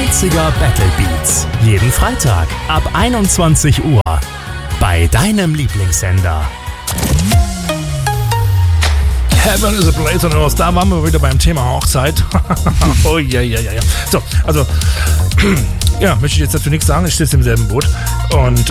90er Battle Beats. Jeden Freitag ab 21 Uhr bei deinem Lieblingssender. Heaven is a place on earth. Da waren wir wieder beim Thema Hochzeit. Oh ja. So, also, ja, möchte ich jetzt dazu nichts sagen. Ich sitze im selben Boot. Und,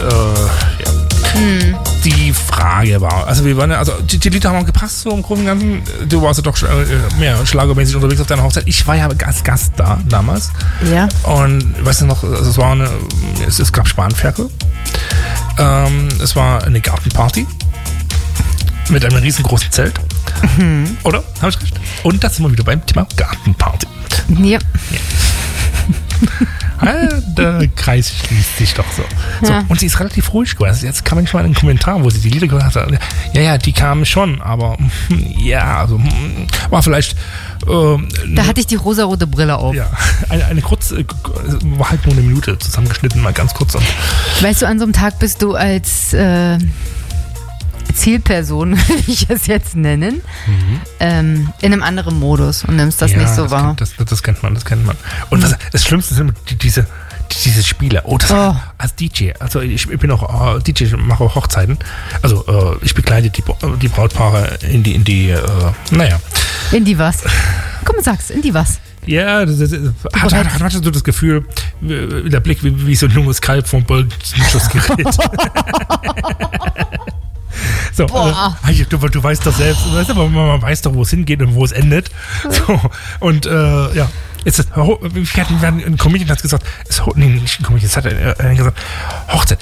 Die Frage war, also wir waren ja, also die Lieder haben auch gepasst, so im Großen und Ganzen. Du warst ja doch mehr schlagermäßig unterwegs auf deiner Hochzeit. Ich war ja als Gast da damals. Ja. Und weißt du noch, also es gab Spanferkel. Es war eine Gartenparty mit einem riesengroßen Zelt. Oder? Habe ich recht? Und das sind wir wieder beim Thema Gartenparty. Ja. Der Kreis schließt sich doch so. Ja. Und sie ist relativ ruhig gewesen. Jetzt kam ich mal in den Kommentar, wo sie die Lieder gehört hat. Ja, die kamen schon, aber ja, also war vielleicht. Da hatte ich die rosarote Brille auf. Ja, eine kurze, war halt nur eine Minute zusammengeschnitten, mal ganz kurz. Weißt du, an so einem Tag bist du als Zielperson, will ich es jetzt nennen, in einem anderen Modus und nimmst das nicht so wahr. Das kennt man. Und das Schlimmste sind diese Spiele. Als DJ, also ich bin auch DJ, mache auch Hochzeiten. Also ich begleite die Brautpaare in die In die was? Komm, sag's, in die was? Ja, das hat manchmal so das Gefühl, der Blick wie so ein junges Kalb vom Bolzenschussgerät. So, du weißt doch selbst, aber man weiß doch, wo es hingeht und wo es endet. So, und ja, ein Comedian hat gesagt, nicht ein Comedian, es hat gesagt, Hochzeit,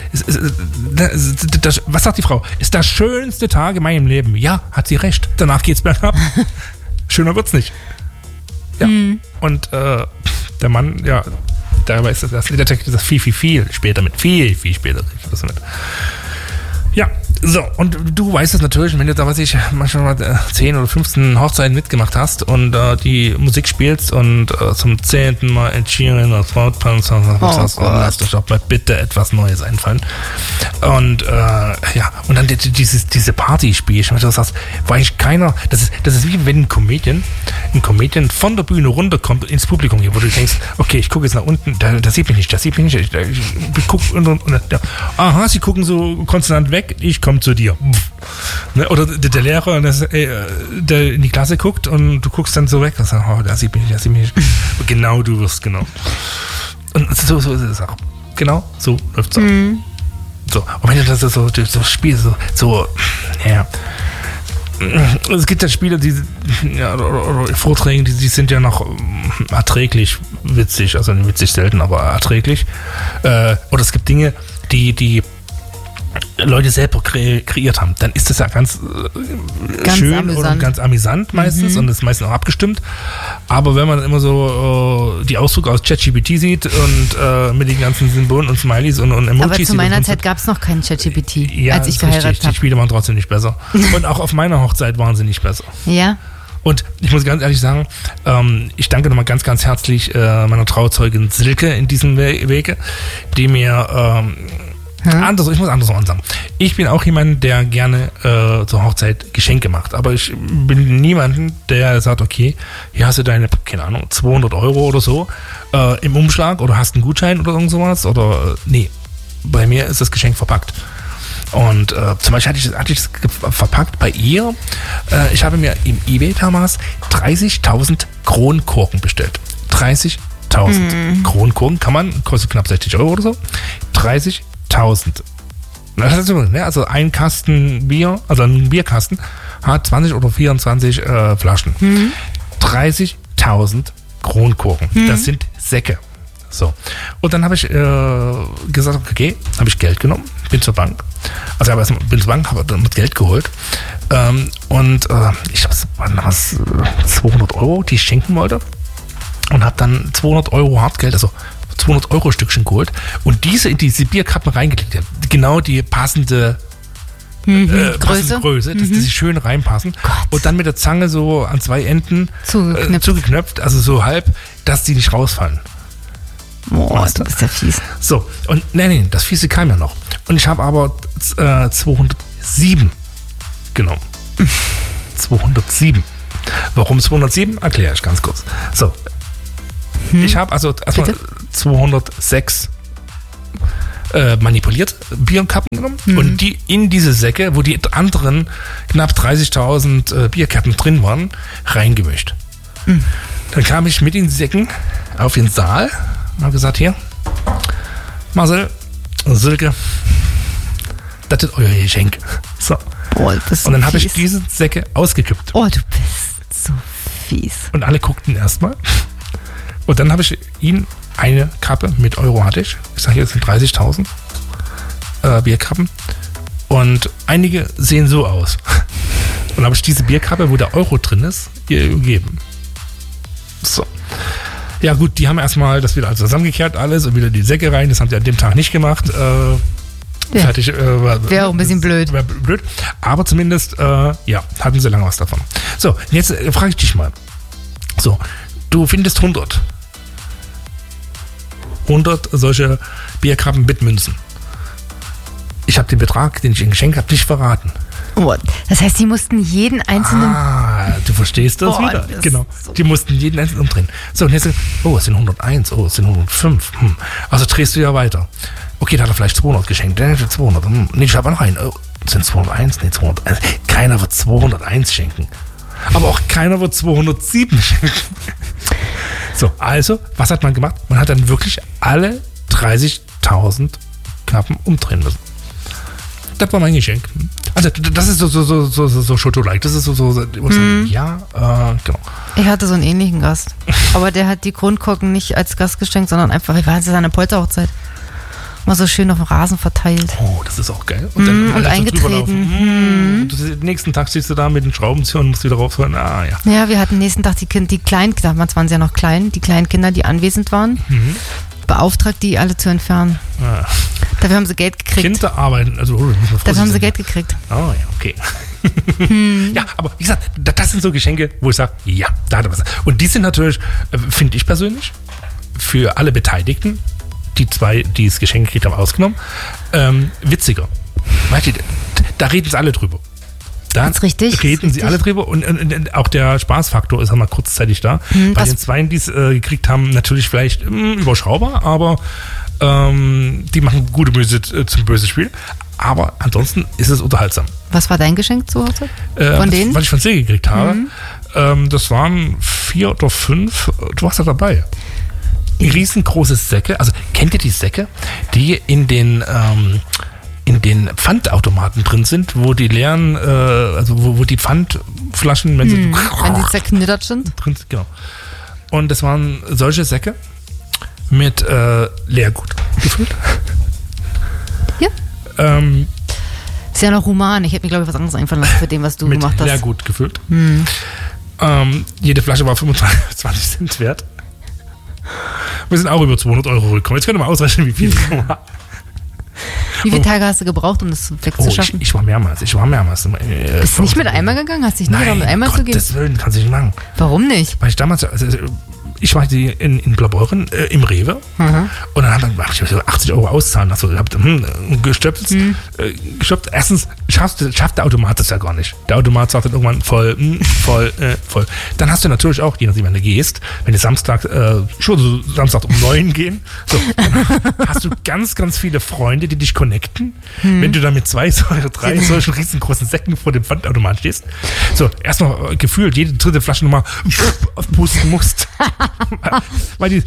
was sagt die Frau? Ist das schönste Tag in meinem Leben. Ja, hat sie recht. Danach geht's bergab. Schöner wird's nicht. Ja. Und der Mann, ja, da weiß das Liedertext ist viel später mit. Viel später kriegt das mit. Ja, so, und du weißt es natürlich, wenn du da, manchmal 10 oder 15 Hochzeiten mitgemacht hast und die Musik spielst und zum 10. Mal Ed Sheeran oder Brautpanzer lass doch mal bitte etwas Neues einfallen. Und ja, und dann diese Partyspielchen, wenn du sagst, war ich keiner, das ist wie wenn ein Comedian von der Bühne runterkommt ins Publikum hier, wo du denkst, okay, ich gucke jetzt nach unten, der sieht mich nicht, ich gucke aha, sie gucken so konstant weg, ich komme zu dir. Ne? Oder der Lehrer, der in die Klasse guckt und du guckst dann so weg und sagst, der sieht mich nicht. Genau, du wirst genommen. Und so ist es auch. Genau, so läuft es auch. So. Und wenn du das so spielst, ja. Es gibt ja Spiele, oder Vorträge, die sind ja noch erträglich witzig, also nicht witzig selten, aber erträglich. Oder es gibt Dinge, die Leute selber kreiert haben, dann ist das ja ganz schön amüsant. Und ganz amüsant meistens und ist meistens auch abgestimmt. Aber wenn man immer so die Ausdrucke aus ChatGPT sieht und mit den ganzen Symbolen und Smileys und Emojis. Aber zu meiner Zeit gab es noch keinen ChatGPT, als ich geheiratet habe. Die Spiele waren trotzdem nicht besser. Und auch auf meiner Hochzeit waren sie nicht besser. Ja. Und ich muss ganz ehrlich sagen, ich danke nochmal ganz, ganz herzlich meiner Trauzeugin Silke in diesem Wege, die mir ich muss anders sagen. Ich bin auch jemand, der gerne zur Hochzeit Geschenke macht. Aber ich bin niemand, der sagt, okay, hier hast du deine, keine Ahnung, 200 Euro oder so im Umschlag oder hast einen Gutschein oder irgend sowas. Oder nee, bei mir ist das Geschenk verpackt. Und zum Beispiel hatte ich es verpackt bei ihr. Ich habe mir im eBay damals 30.000 Kronkorken bestellt. 30.000 Kronkorken kostet knapp 60 Euro oder so. 30.000. Also ein Kasten Bier, also ein Bierkasten, hat 20 oder 24 Flaschen. 30.000 Kronkorken. Das sind Säcke. So. Und dann habe ich gesagt, okay, habe ich Geld genommen, bin zur Bank. Also bin zur Bank, habe dann mit Geld geholt. Und ich habe 200 Euro, die ich schenken wollte. Und habe dann 200 Euro Hartgeld, also 200 Euro Stückchen geholt und diese in diese Bierkappen reingelegt. Genau die passende Größe, dass die schön reinpassen. Gott. Und dann mit der Zange so an zwei Enden zugeknöpft, also so halb, dass die nicht rausfallen. Boah, du bist ja fies. So, und nee, das Fiese kam ja noch. Und ich habe aber 207 genommen. 207. Warum 207? Erkläre ich ganz kurz. So. Ich habe also erstmal 206 manipuliert Bierkappen genommen und die in diese Säcke, wo die anderen knapp 30.000 Bierkappen drin waren, reingemischt. Dann kam ich mit den Säcken auf den Saal und habe gesagt, hier, Marcel, Silke, das ist euer Geschenk. So. Boah, und dann habe ich diese Säcke ausgekippt. Oh, du bist so fies. Und alle guckten erstmal. Und dann habe ich ihnen eine Kappe mit Euro hatte ich. Ich sage, hier sind 30.000 Bierkappen. Und einige sehen so aus. Und dann habe ich diese Bierkappe, wo der Euro drin ist, ihr gegeben. So. Ja gut, die haben erstmal das wieder zusammengekehrt alles und wieder die Säcke rein. Das haben sie an dem Tag nicht gemacht. Fertig. Wäre auch ein bisschen blöd. Blöd. Aber zumindest, hatten sie lange was davon. So, jetzt frage ich dich mal. So, du findest 100 solche Bierkrabben-Bitmünzen. Ich habe den Betrag, den ich ihnen geschenkt habe, nicht verraten. Oh, das heißt, die mussten jeden einzelnen... du verstehst das wieder. Das genau. Die mussten jeden einzelnen umdrehen. So, und jetzt, es sind 101, es sind 105. Also drehst du ja weiter. Okay, da hat er vielleicht 200 geschenkt. Der hat 200. Nee, ich habe noch einen. Sind 201? Nee, 201. Keiner wird 201 schenken. Aber auch keiner wird 207 schenken. So, also, was hat man gemacht? Man hat dann wirklich alle 30.000 Knappen umdrehen müssen. Das war mein Geschenk. Also, das ist so Schoto-like. Das ist so genau. Ich hatte so einen ähnlichen Gast. Aber der hat die Grundkorken nicht als Gast geschenkt, sondern einfach, war es seine Polterhochzeit. Mal so schön auf dem Rasen verteilt. Oh, das ist auch geil. Und dann und eingetreten. Den nächsten Tag stehst du da mit den Schraubenziehern und musst wieder raufhören. Ja, wir hatten nächsten Tag die kleinen, damals waren sie ja noch klein, die kleinen Kinder, die anwesend waren, beauftragt, die alle zu entfernen. Ja. Dafür haben sie Geld gekriegt. Kinder arbeiten, dafür haben sie Geld gekriegt. Oh ja, okay. Ja, aber wie gesagt, das sind so Geschenke, wo ich sage, ja, da hat er was. Und die sind natürlich, finde ich persönlich, für alle Beteiligten, die zwei, die das Geschenk gekriegt haben, ausgenommen, witziger. Weißt du, da reden sie alle drüber. Da das ist richtig. Reden sie alle drüber und auch der Spaßfaktor ist einmal kurzzeitig da. Bei den Zweien, die es gekriegt haben, natürlich vielleicht überschaubar, aber die machen gute Müsse zum bösen Spiel. Aber ansonsten ist es unterhaltsam. Was war dein Geschenk zu Hause? Von denen? Was ich von Sie gekriegt habe, das waren 4 oder 5. Du warst da dabei. Riesengroße Säcke. Also kennt ihr die Säcke, die in den Pfandautomaten drin sind, wo die leeren, wo die Pfandflaschen, wenn sie zerknittert sind? Drin, genau. Und das waren solche Säcke mit Leergut gefüllt. Ja. Ist ja noch human. Ich hätte mir, glaube ich, was anderes einfallen lassen für den, was du gemacht hast. Mit Leergut gefüllt. Jede Flasche war 25 Cent wert. Wir sind auch über 200 Euro gekommen. Jetzt könnt ihr mal ausrechnen, wie viel das war. Wie viele Tage hast du gebraucht, um das wegzuschaffen? Ich war mehrmals. Bist du nicht mit Eimer gegangen? Hast dich nicht mit Eimer zu geben? Gottes Willen, kannst du nicht machen. Warum nicht? Weil ich damals, ich war in Blaubeuren im Rewe und dann habe ich so 80 Euro auszahlen. Also ich habe gestoppt. Erstens schafft der Automat das ja gar nicht. Der Automat sagt dann irgendwann voll. Dann hast du natürlich auch, je nachdem, wann du gehst, wenn du Samstag um 9 gehen, so, dann hast du ganz, ganz viele Freunde, die dich connecten, wenn du dann mit 2 oder 3 solchen riesengroßen Säcken vor dem Pfandautomat stehst. So, erstmal gefühlt jede dritte Flasche nochmal aufpusten musst. Weil die,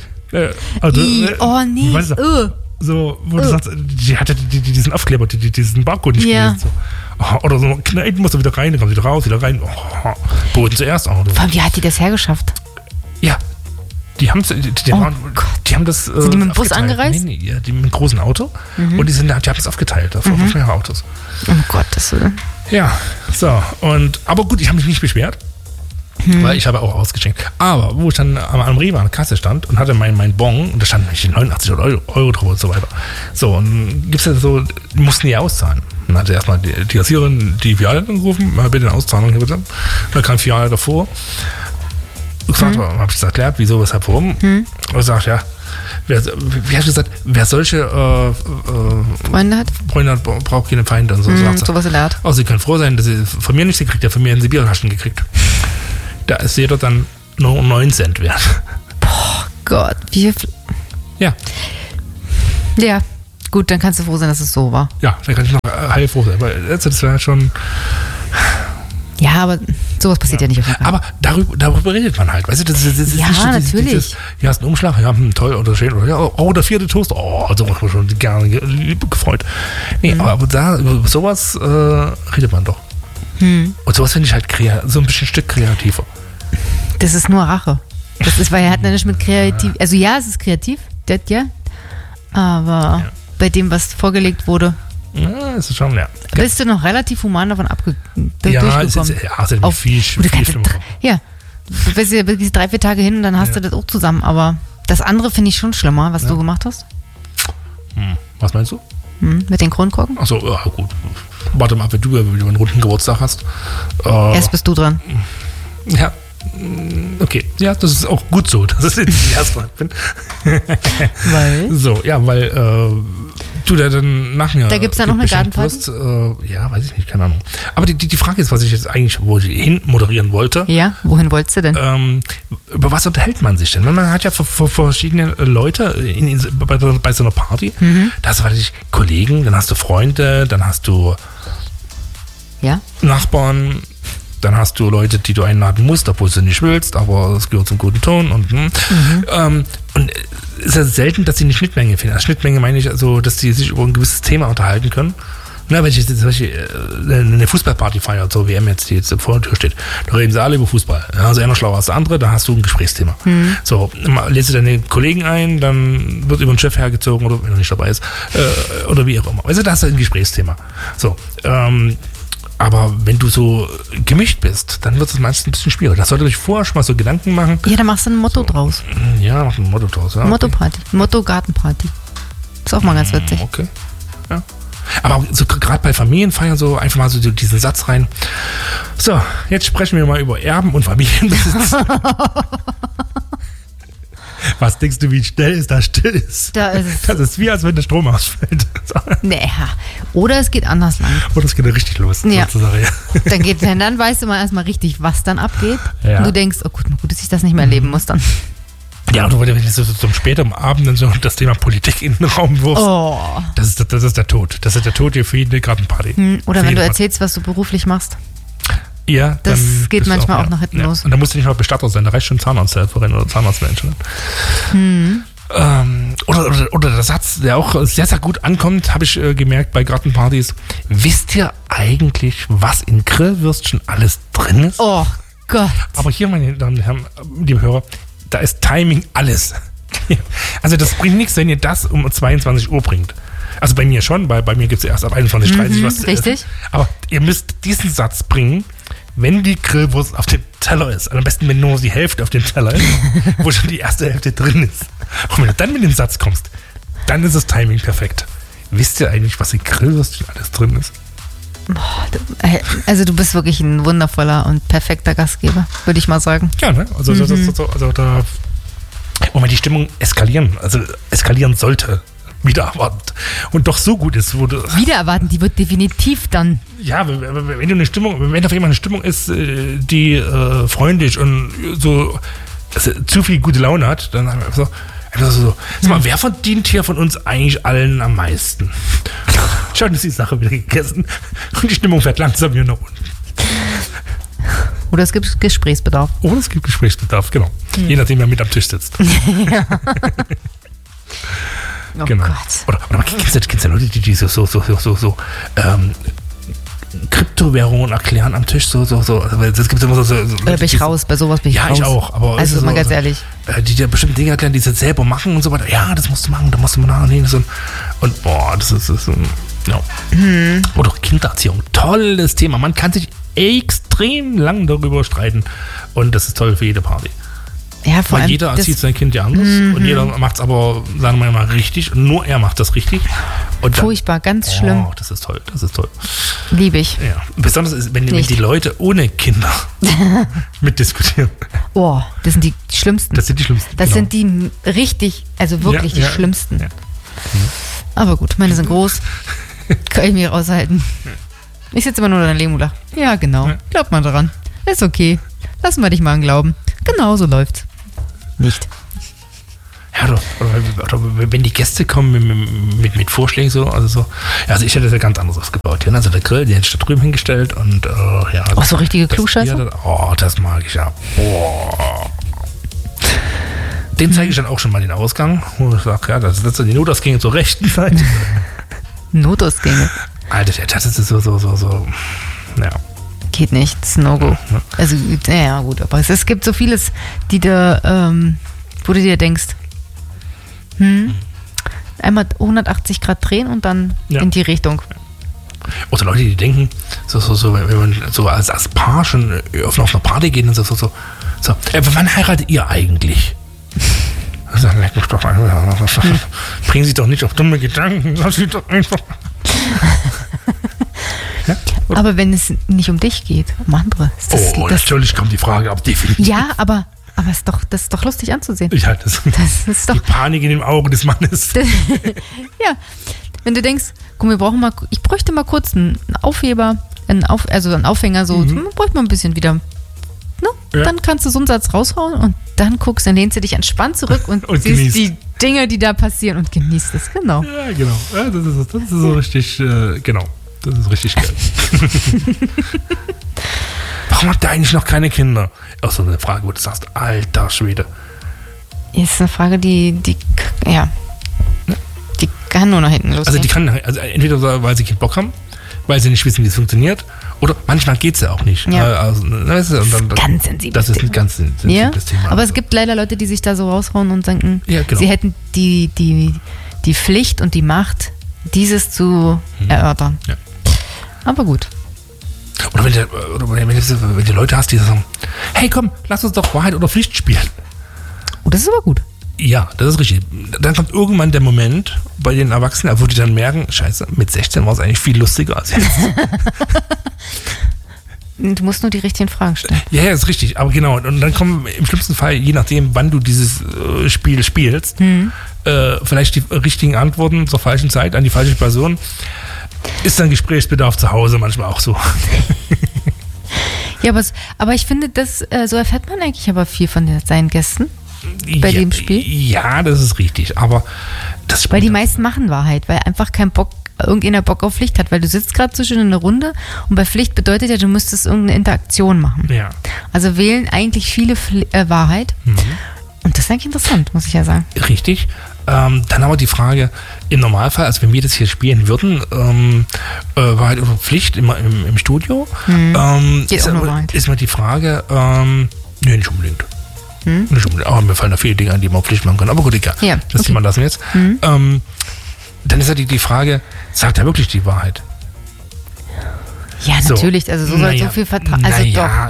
so, wo du sagst, die hatte diesen Aufkleber, diesen Barcode nicht gelesen. So. Oder so, knallen musst du wieder rein, dann kommst du wieder raus, wieder rein. Boden zuerst. Wie hat die das hergeschafft? Ja, die haben das. Sind die mit dem Bus angereist? Nee, die mit einem großen Auto. Und die haben das aufgeteilt auf mehrere Autos. Um Gottes Willen. Ja, so. Aber gut, ich habe mich nicht beschwert. Weil ich habe auch ausgeschenkt. Aber wo ich dann am Rewe an der Kasse stand und hatte mein Bon, und da stand 89 Euro drauf und so weiter. So, und gibt's ja so, die mussten die auszahlen. Dann hatte erstmal die Kassiererin die Filiale angerufen, mal bitte eine Auszahlung hier bitte. Und dann kam Filiale davor. Und habe ich das erklärt, wieso, weshalb, warum. Und ich sagte, ja, wie hast du gesagt, wer solche Freunde hat, braucht keine Feinde und so. Sowas in der Art. Also sie können froh sein, dass sie von mir nichts gekriegt haben, von mir haben sie Biertaschen gekriegt. Da ist jeder dann nur 9 Cent wert. Boah, Gott, wie viel? Ja. Ja, gut, dann kannst du froh sein, dass es so war. Ja, da kann ich noch heilfroh sein, weil das wäre schon... Ja, aber sowas passiert ja nicht auf der Karte. Aber darüber redet man halt, weißt du? Das ist Ja, nicht so natürlich. Hier hast du einen Umschlag, ja, toll oder schön, oder ja, oh, der 4. Toast, oh, so habe ich schon gerne gefreut. Nee, aber über sowas redet man doch. Und sowas finde ich halt so ein bisschen Stück kreativer. Das ist nur Rache. Das ist, weil er hat ja nicht mit kreativ, also ja, es ist kreativ, das ja, aber bei dem, was vorgelegt wurde, ja, ist schon, ja. bist du noch relativ human davon Ja, durchgekommen. es ist viel schlimmer. Ja, du bist ja bis 3-4 Tage hin und dann hast du das auch zusammen, aber das andere finde ich schon schlimmer, was du gemacht hast. Was meinst du? Mit den Kronkorken? Achso, ja gut. Warte mal, wenn du einen runden Geburtstag hast. Erst bist du dran. Ja. Okay, ja, das ist auch gut so, dass ich jetzt erst dran bin. Weil? So, ja, weil du da dann nach mir. Da gibt es dann noch eine Gartenparty? Ja, weiß ich nicht, keine Ahnung. Aber die Frage ist, was ich jetzt eigentlich hin moderieren wollte. Ja, wohin wolltest du denn? Über was unterhält man sich denn? Man hat ja verschiedene Leute bei so einer Party. Da hast du vielleicht Kollegen, dann hast du Freunde, dann hast du Nachbarn. Dann hast du Leute, die du einladen musst, obwohl du nicht willst, aber es gehört zum guten Ton. Und es ist ja selten, dass sie eine Schnittmenge finden. Als Schnittmenge meine ich also, dass sie sich über ein gewisses Thema unterhalten können. Na, wenn ich jetzt zum Beispiel eine Fußballparty feiere, so WM jetzt, die jetzt vor der Tür steht, da reden sie alle über Fußball. Ja, also einer schlauer als der andere, da hast du ein Gesprächsthema. So, lädst du deine Kollegen ein, dann wird über den Chef hergezogen, oder wenn er nicht dabei ist, oder wie auch immer. Also da hast du ein Gesprächsthema. So, aber wenn du so gemischt bist, dann wird es meistens ein bisschen schwierig. Da sollte ich vorher schon mal so Gedanken machen. Ja, da machst du ein Motto draus. Ja, mach ein Motto draus. Ja, Motto-Party. Motto-Gartenparty. Ist auch mal ganz witzig. Okay. Ja. Aber so gerade bei Familienfeiern so einfach mal so diesen Satz rein. So, jetzt sprechen wir mal über Erben und Familienbesitz. Was denkst du, wie schnell es da still ist? Das ist wie, als wenn der Strom ausfällt. Naja, oder es geht anders lang. Oder es geht ja richtig los. Ja. Sozusagen. Dann weißt du mal erstmal richtig, was dann abgeht. Ja. Und du denkst, oh gut, dass ich das nicht mehr erleben muss dann. Ja, und wenn du so zum späteren Abend dann so das Thema Politik in den Raum wirfst, das ist der Tod. Das ist der Tod hier für jede Gartenparty. Oder wenn du erzählst, was du beruflich machst. Ja, das geht manchmal auch nach hinten los. Und da musst du nicht mal Bestatter sein, da reicht schon Zahnarzthelferin oder Zahnarztmensch. Oder der Satz, der auch sehr, sehr gut ankommt, habe ich gemerkt bei Gartenpartys. Wisst ihr eigentlich, was in Grillwürstchen alles drin ist? Oh Gott. Aber hier, meine Damen und Herren, liebe Hörer, da ist Timing alles. Also das bringt nichts, wenn ihr das um 22 Uhr bringt. Also bei mir schon, weil bei mir gibt es erst ab 21:30 was zu richtig. essen. Aber ihr müsst diesen Satz bringen, wenn die Grillwurst auf dem Teller ist. Am besten, wenn nur die Hälfte auf dem Teller ist, wo schon die erste Hälfte drin ist. Und wenn du dann mit dem Satz kommst, dann ist das Timing perfekt. Wisst ihr eigentlich, was in Grillwürstchen alles drin ist? Also du bist wirklich ein wundervoller und perfekter Gastgeber, würde ich mal sagen. Ja, ne? Also da, wo man die Stimmung eskalieren sollte. Wieder erwartet. Und doch so gut ist, wurde. Wieder erwarten, die wird definitiv dann. Ja, wenn auf jemand eine Stimmung ist, die freundlich und so zu viel gute Laune hat, dann haben wir so. Sag mal, wer verdient hier von uns eigentlich allen am meisten? Schon ist die Sache wieder gegessen und die Stimmung fährt langsam hier nach unten. Oder es gibt Gesprächsbedarf. Genau. Je nachdem, wer mit am Tisch sitzt. Ja. Oh genau. Gott. Oder kennst du Leute, die so Kryptowährungen erklären am Tisch, so. Das gibt's immer so. Oder bin ich raus, bei sowas bin ich raus. Ja, ich auch. Aber also mal ganz ehrlich. Die dir bestimmte Dinge erklären, die sie selber machen und so weiter. Ja, das musst du machen, da musst du mal nachnehmen. Und boah, das ist ja. Oder Kindererziehung. Tolles Thema. Man kann sich extrem lang darüber streiten. Und das ist toll für jede Party. Ja, vor allem jeder erzieht sein Kind ja anders und jeder macht es aber, sagen wir mal, richtig und nur er macht das richtig. Und furchtbar, ganz schlimm. Oh, das ist toll. Liebe ich. Ja. Besonders ist, wenn die Leute ohne Kinder mitdiskutieren. Oh, das sind die Schlimmsten. Das sind die richtig, also wirklich die Schlimmsten. Ja. Aber gut, meine sind groß. Kann ich mich raushalten. Ich sitze immer nur daneben und lache. Ja, genau. Glaubt mal daran. Ist okay. Lassen wir dich mal an glauben. Genau so läuft's. Nicht. Ja, oder wenn die Gäste kommen mit Vorschlägen so, also ich hätte das ja ganz anders ausgebaut. Ja, also der Grill, den hätte ich da drüben hingestellt und ja. Also so richtige Klugscheiße? Das mag ich ja. Boah. Den zeige ich dann auch schon mal den Ausgang, wo ich sage, ja, das sind die Notausgänge zur rechten Seite. Notausgänge? Alter, das ist so, ja. Geht nicht, das ist No-Go. Ja. Also, ja gut, aber es gibt so vieles, die da, wo du dir denkst, einmal 180 Grad drehen und dann in die Richtung. Oder Leute, die denken, so, wenn man so als Paar schon auf einer Party geht und so, wann heiratet ihr eigentlich? Bringen Sie doch nicht auf dumme Gedanken, lass Sie doch einfach. Ja? Aber wenn es nicht um dich geht, um andere. Natürlich kommt die Frage, aber definitiv. Ja, aber das ist doch lustig anzusehen. Ja, das ist doch die Panik in dem Auge des Mannes. Ja, wenn du denkst, komm, ich bräuchte mal kurz einen Aufheber, einen Aufhänger, so, bräuchte mal ein bisschen wieder. Ne? Ja. Dann kannst du so einen Satz raushauen und dann dann lehnst du dich entspannt zurück und siehst genießt die Dinge, die da passieren und genießt es, genau. Ja, genau. Ja, das ist so richtig, genau. Das ist richtig geil. Warum habt ihr eigentlich noch keine Kinder? Auch so eine Frage, wo du sagst, alter Schwede. Ist eine Frage, die kann nur nach hinten losgehen. Also entweder weil sie keinen Bock haben, weil sie nicht wissen, wie es funktioniert, oder manchmal geht es ja auch nicht. Ja. Das ist ganz sensibles Das ist ein ganz sensibles Thema. Aber es gibt leider Leute, die sich da so raushauen und denken, genau. Sie hätten die Pflicht und die Macht, dieses zu erörtern. Ja. Aber gut. Oder wenn du Leute hast, die sagen, hey komm, lass uns doch Wahrheit oder Pflicht spielen. Oh, das ist aber gut. Ja, das ist richtig. Dann kommt irgendwann der Moment bei den Erwachsenen, wo die dann merken, scheiße, mit 16 war es eigentlich viel lustiger als jetzt. Du musst nur die richtigen Fragen stellen. Ja, ist richtig. Aber genau, und dann kommen im schlimmsten Fall, je nachdem, wann du dieses Spiel spielst, vielleicht die richtigen Antworten zur falschen Zeit an die falsche Person. Ist dann Gesprächsbedarf zu Hause manchmal auch so. Ja, aber ich finde, so erfährt man eigentlich aber viel von seinen Gästen bei dem Spiel. Ja, das ist richtig. Aber weil die meisten machen Wahrheit, weil einfach kein Bock, irgendeiner Bock auf Pflicht hat, weil du sitzt gerade so schön in einer Runde und bei Pflicht bedeutet ja, du müsstest irgendeine Interaktion machen. Ja. Also wählen eigentlich viele Wahrheit. Und das ist eigentlich interessant, muss ich ja sagen. Richtig. Dann aber die Frage, im Normalfall, also wenn wir das hier spielen würden, Wahrheit oder Pflicht immer im Studio, ist mal die Frage, nee, nicht unbedingt. Nicht unbedingt. Aber mir fallen da viele Dinge an, die man Pflicht machen kann. Aber gut, egal. Ja, das Thema lassen wir jetzt. Dann ist ja die Frage, sagt er wirklich die Wahrheit? Ja, natürlich. Also so viel Vertrauen. Also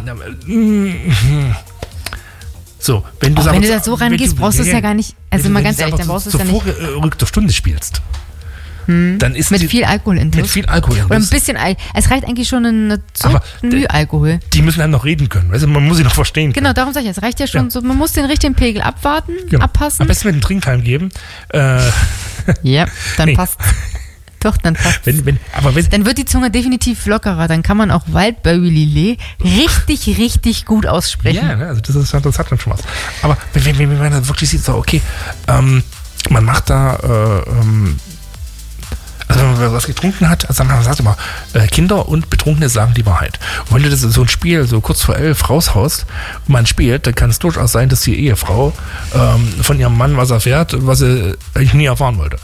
So, wenn du da so rangehst, brauchst du es ja gar nicht. Also mal ganz ehrlich, dann brauchst du es ja nicht. Vorgerückter Stunde spielst. Dann ist mit viel Alkohol in Mit viel Alkohol in Oder ein bisschen es reicht eigentlich schon ein Alkohol. Die müssen dann noch reden können. Weißt du, man muss sie noch verstehen können. Genau, darum sage ich, es reicht ja schon so, man muss den richtigen Pegel abwarten, abpassen. Am besten mit einem Trinkheim geben. Ja, dann passt. Doch, dann passt. Dann wird die Zunge definitiv lockerer. Dann kann man auch Wildberry Lillet richtig, richtig gut aussprechen. Ja, also das hat dann schon was. Aber wenn man dann wirklich sieht, so, okay, man macht da, also wenn man was getrunken hat, also man sagt immer, Kinder und Betrunkene sagen die Wahrheit. Und wenn du das so ein Spiel so kurz vor 11 raushaust und man spielt, dann kann es durchaus sein, dass die Ehefrau von ihrem Mann was erfährt, was sie eigentlich nie erfahren wollte.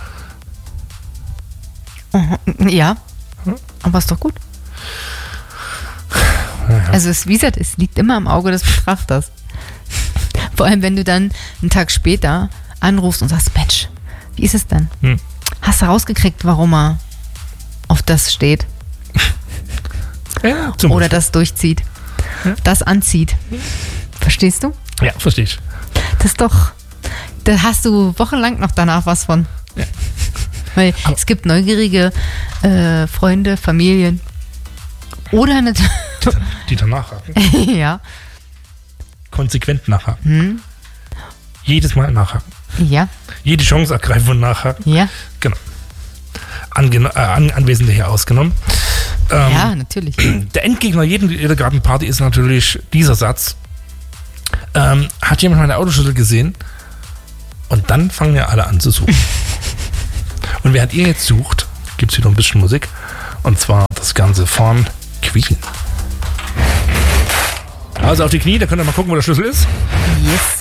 Ja, aber ist doch gut. Ja. Also wie gesagt, es liegt immer im Auge des Betrachters. Vor allem, wenn du dann einen Tag später anrufst und sagst, Mensch, wie ist es denn? Hast du rausgekriegt, warum er auf das steht? Ja, oder das durchzieht? Das anzieht? Verstehst du? Ja, verstehe ich. Da hast du wochenlang noch danach was von. Ja. Weil es gibt neugierige Freunde, Familien oder die danach nachhaken. Ja. Konsequent nachhaken. Jedes Mal nachhaken. Ja. Jede Chance ergreifen und nachhaken. Ja. Genau. Anwesende hier ausgenommen. Ja, natürlich. Der Endgegner jeder Gartenparty ist natürlich dieser Satz. Hat jemand meine Autoschlüssel gesehen? Und dann fangen ja alle an zu suchen. Und während ihr jetzt sucht, gibt es wieder ein bisschen Musik. Und zwar das Ganze von Queen. Also auf die Knie, da könnt ihr mal gucken, wo der Schlüssel ist. Yes.